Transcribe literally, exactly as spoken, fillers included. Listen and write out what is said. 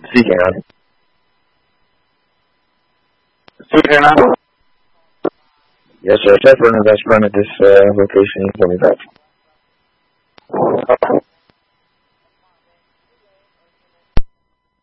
Speaking on. Speaking on. Yes, sir. Check for an investment at this uh, location. You can call me back.